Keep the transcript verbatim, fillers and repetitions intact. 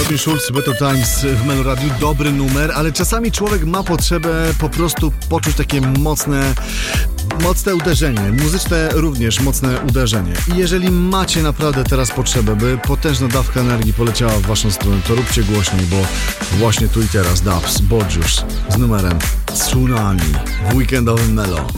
Martin Schulz, Better Times w Meloradiu. Dobry numer, ale czasami człowiek ma potrzebę po prostu poczuć takie mocne Mocne uderzenie, muzyczne również mocne uderzenie. I jeżeli macie naprawdę teraz potrzebę, by potężna dawka energii poleciała w waszą stronę, to róbcie głośniej, bo właśnie tu i teraz Dubs, Borgiusz z numerem Tsunami w weekendowym Melo.